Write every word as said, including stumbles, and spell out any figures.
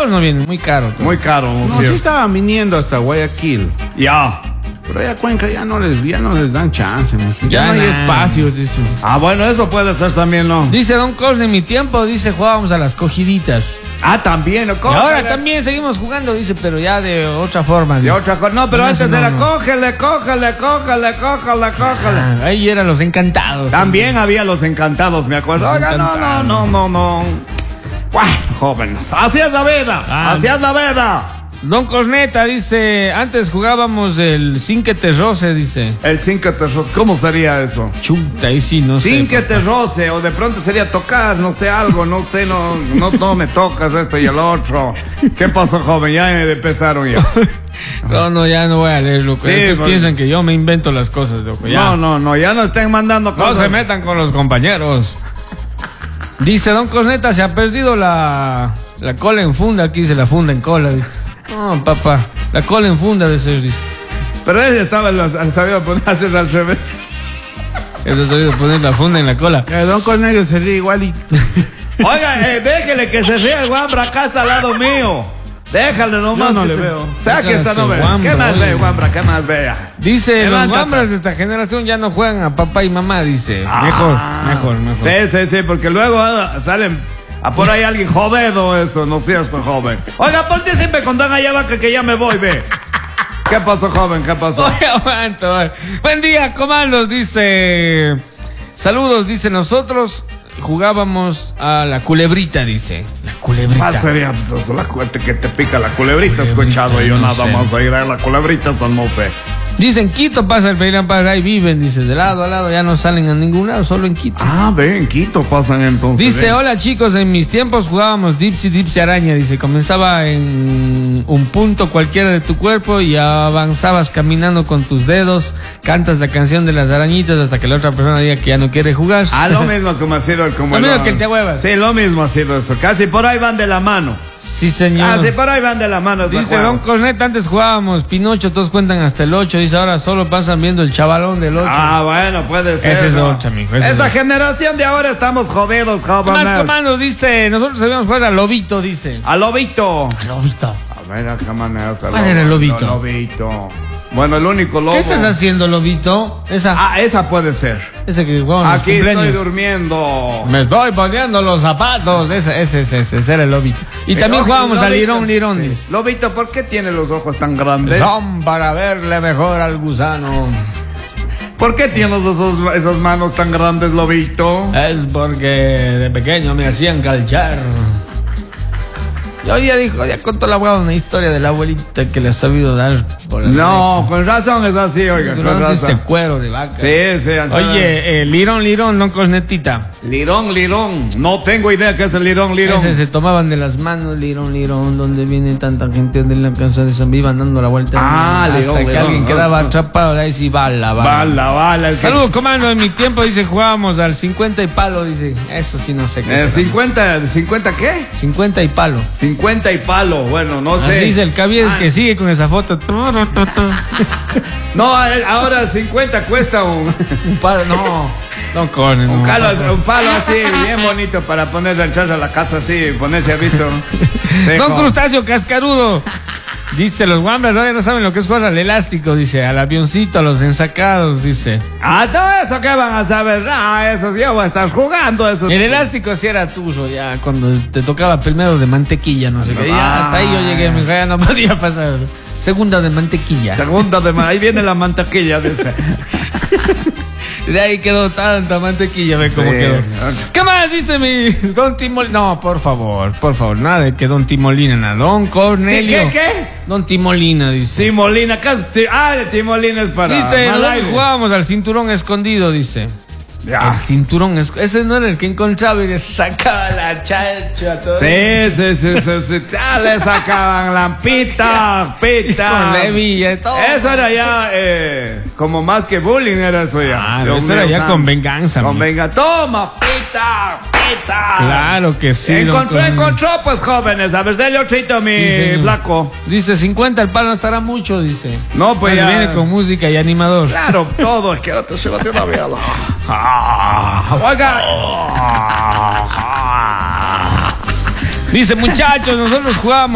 todos no vienen, muy caro. Todo. Muy caro. No, sí estaban viniendo hasta Guayaquil. Ya. Pero allá Cuenca ya no les, ya no les dan chance, me dije. Ya, Ya no hay nah. espacios, dicen. Ah, bueno, eso puede ser también, ¿no? Dice Don Cosne, en mi tiempo, dice, jugábamos a las cogiditas. Ah, también, ¿no? Y ahora también seguimos jugando, dice, pero ya de otra forma. Y Dice. otra cosa. No, pero No, antes no, era no. cógele, cógele, cógele, cógele, cógele. Ah, ahí eran los encantados. También había los encantados, me acuerdo. Los Oiga, no, no, encantados. no, no, no. Bueno, jóvenes, así es la vida, Ah. así es la vida. Don Corneta dice, antes jugábamos el Sin que te roce, dice. El sin que te roce, ¿cómo sería eso? Chuta, ahí sí, no sé. Sin que te roce, o de pronto sería tocar, no sé, algo, no sé, no, no, no me tocas esto y el otro. ¿Qué pasó, joven? Ya empezaron ya. No, no, ya no voy a leer, loco. Sí, Ustedes porque- piensan que yo me invento las cosas, loco. Ya. No, no, no, ya no estén mandando No cosas. se metan con los compañeros. Dice Don Corneta, se ha perdido la, la cola en funda. Aquí dice la funda en cola. Dice. No, papá, la cola en funda de ser, dice. Pero él estaba, sabía ponerse al revés. Eso te olvidó poner la funda en la cola. Eh, Don Cornelio se ríe igualito. Oiga, eh, déjele que se ría el Guambra, acá está al lado mío. Déjale nomás. Yo no que le se- veo. O sea, aquí Déjale está, no su ve. Guambra, ¿Qué más oye. ve, Guambra? ¿Qué más vea? Dice, los Levántate. guambras de esta generación ya no juegan a papá y mamá, dice. Mejor, mejor, mejor. Sí, sí, sí, porque luego ah, salen a por ahí alguien jovedo eso, ¿no es cierto, joven? Oiga, ponte siempre con Don Ayabaca que ya me voy, ve. ¿Qué pasó, joven? ¿Qué pasó? Oye, aguanto, oye. Buen día, comandos, dice. Saludos, dice, nosotros jugábamos a la culebrita, dice. La culebrita. ¿Cuál sería pues, eso, la cuete que te pica la culebrita? He Culebrita, escuchado yo no nada sé. más a ir a la culebrita, eso no sé. Dicen Quito pasa el Perilán para ahí viven, dice, de lado a lado, ya no salen a ningún lado, solo en Quito. Ah, ve, en Quito pasan entonces. Dice, ve. hola chicos, en mis tiempos jugábamos Dipsy Dipsy Araña, dice, comenzaba en un punto cualquiera de tu cuerpo y avanzabas caminando con tus dedos, cantas la canción de las arañitas hasta que la otra persona diga que ya no quiere jugar. Ah, lo mismo como ha sido el como Lo el- mismo que el te huevas. Sí, lo mismo ha sido eso. Casi por ahí van de la mano. Sí, señor. Casi por ahí van de la mano. ese Dice juego. Don Corneta, antes jugábamos Pinocho, todos cuentan hasta el ocho, dice, ahora solo pasan viendo el chavalón del ocho. Ah, bueno, puede ser. Ese es ¿no? ocho, mijo, ese Esta es ocho. generación de ahora estamos jodidos, ¿Qué más jóvenes. comandos? Dice, nosotros sabíamos jugar a Lobito, dice. A Lobito. A Lobito. A ver, acá manejas el ¿Cuál era el lobito? Lobito. Bueno, el único lobo. ¿Qué estás haciendo, Lobito? Esa, Ah, esa puede ser. ese que jugaba en los Aquí estoy cumpleaños. durmiendo. Me estoy poniendo los zapatos. Ese, ese, ese, ese, ese era el Lobito. Y también Eh, jugábamos al Lobito. Lirón, Lirón. Sí. dice. Lobito, ¿por qué tiene los ojos tan grandes? Son para verle mejor al gusano. ¿Por qué tienes esos, esas manos tan grandes, Lobito? Es porque de pequeño me hacían calchar. Y hoy día dijo, ya contó la abuela una historia de la abuelita que le ha sabido dar por el No, con razón es así, oiga, con Durante ese razón. cuero de vaca. Sí, sí. así- Oye, eh, Lirón, Lirón, no Cornetita. Lirón, lirón. No tengo idea qué es el lirón, lirón. Ese se tomaban de las manos, Lirón, Lirón, donde viene tanta gente de la casa de zombie, iban dando la vuelta. Ah, hasta Lirón, que Lirón, alguien ah, quedaba ah. atrapado, ahí sí, bala, bala. Bala, bala. el que- Saludos, comando, en mi tiempo, dice, jugábamos al cincuenta y palo, dice, eso sí no sé qué Eh, será. cincuenta, ¿cincuenta qué? cincuenta y palo. cincuenta y palo, bueno, no sé. Así dice el Caviedes Ah, que sigue con esa foto. No, eh, ahora cincuenta cuesta un, Un palo, no, no corren. un, no. calo, un palo así, bien bonito para ponerse a entrar a la casa así, ponerse a visto. Sí, Don jo. Crustáceo Cascarudo. Dice, los guambras ahora no saben lo que es jugar al elástico, dice, al avioncito, a los ensacados, dice. Ah, todo eso que van a saber. Ah, eso yo voy a estar jugando eso. El elástico sí era tuyo ya, cuando te tocaba primero de mantequilla, no sé qué. Ya, hasta ahí yo llegué, mi hija, ya no podía pasar. Segunda de mantequilla. Segunda de ma- ahí viene la mantequilla, dice. De ahí quedó tanta mantequilla, ve cómo Sí. quedó. ¿Qué más dice mi Don Timolina? No, por favor, por favor, nada de que Don Timolina, nada. Don Cornelio. ¿Qué, qué, qué? Don Timolina, dice. Timolina, acá, ti- ah, de Timolina es para Dice, mal nosotros aire. jugábamos al cinturón escondido, dice. Ya. El cinturón escondido. Ese no era el que encontraba y le sacaba la chacha todo. Sí, sí, sí, sí, sí. Ya le sacaban la pita, pita. Con levilla y todo. Eso era ya, eh, como más que bullying era eso ya. Ah, Dios eso era mío ya santo. con venganza. Con mijo. venga, toma, pita, pita. Claro que sí. don Encontró, Cornelio. encontró, pues jóvenes. A ver, dale otrito, mi Sí, señor. flaco. Dice, cincuenta el palo no estará mucho, dice. No, pues ya. Viene con música y animador. Claro, todo. Es que ahora te se batió una vela. Ah, oiga. Dice, muchachos, nosotros jugamos